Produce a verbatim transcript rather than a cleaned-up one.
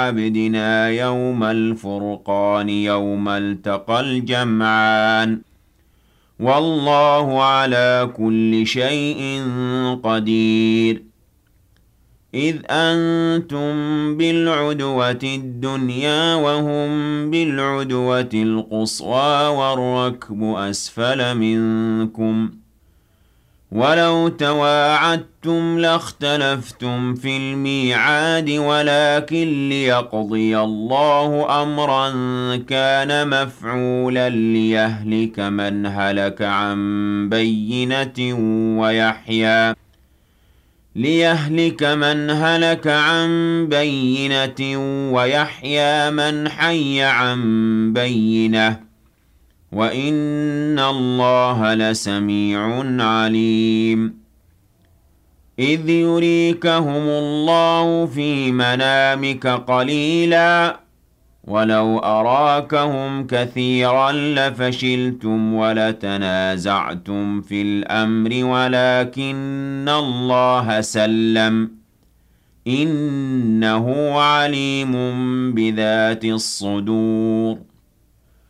عبدنا يوم الفرقان يوم التقى الجمعان والله على كل شيء قدير إذ أنتم بالعدوة الدنيا وهم بالعدوة القصوى والركب أسفل منكم ولو تواعدتم لاختلفتم في الميعاد ولكن ليقضي الله أمرا كان مفعولا ليهلك من هلك عن بينة ويحيى ليهلك من هلك عن بينة ويحيى من حي عن بينة وَإِنَّ اللَّهَ لَسَمِيعٌ عَلِيمٌ إِذْ يُرِيكَهُمُ اللَّهُ فِي مَنَامِكَ قَلِيلًا وَلَوْ أَرَاكَهُمْ كَثِيرًا لَفَشِلْتُمْ وَلَتَنَازَعْتُمْ فِي الْأَمْرِ وَلَكِنَّ اللَّهَ سَلَّمَ إِنَّهُ عَلِيمٌ بِذَاتِ الصُّدُورِ